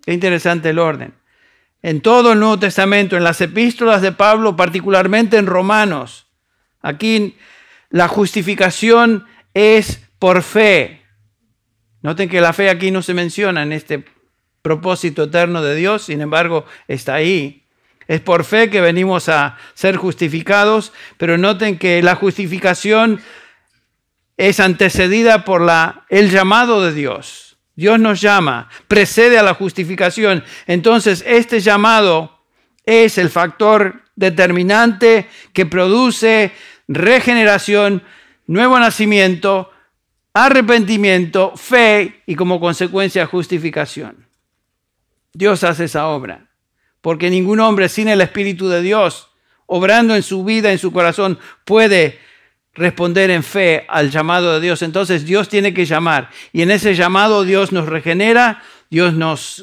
Qué interesante el orden. En todo el Nuevo Testamento, en las epístolas de Pablo, particularmente en Romanos, aquí la justificación es por fe. Noten que la fe aquí no se menciona en este propósito eterno de Dios, sin embargo, está ahí. Es por fe que venimos a ser justificados, pero noten que la justificación es antecedida por el llamado de Dios. Dios nos llama, precede a la justificación. Entonces, este llamado es el factor determinante que produce regeneración, nuevo nacimiento, arrepentimiento, fe y como consecuencia justificación. Dios hace esa obra, porque ningún hombre sin el Espíritu de Dios, obrando en su vida, en su corazón, puede responder en fe al llamado de Dios. Entonces Dios tiene que llamar, y en ese llamado Dios nos regenera, Dios nos